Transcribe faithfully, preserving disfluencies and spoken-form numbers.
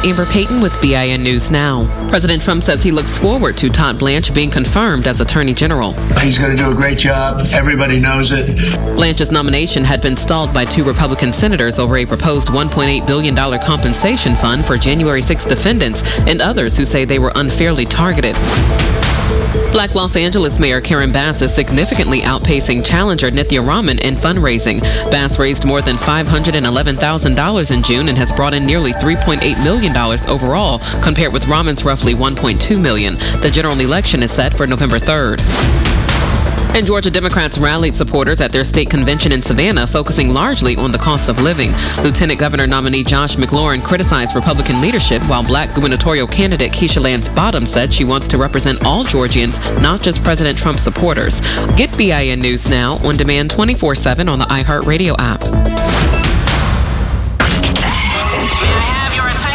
Amber Payton with B I N News Now. President Trump says he looks forward to Todd Blanche being confirmed as Attorney General. He's going to do a great job. Everybody knows it. Blanche's nomination had been stalled by two Republican senators over a proposed one point eight billion dollars compensation fund for January sixth defendants and others who say they were unfairly targeted. Black Los Angeles Mayor Karen Bass is significantly outpacing challenger Nithya Raman in fundraising. Bass raised more than five hundred eleven thousand dollars in June and has brought in nearly three point eight million dollars overall, compared with Raman's roughly one point two million dollars. The general election is set for November third. And Georgia Democrats rallied supporters at their state convention in Savannah, focusing largely on the cost of living. Lieutenant Governor nominee Josh McLaurin criticized Republican leadership, while black gubernatorial candidate Keisha Lance Bottoms said she wants to represent all Georgians, not just President Trump supporters. Get B I N News Now on demand twenty-four seven on the iHeartRadio app.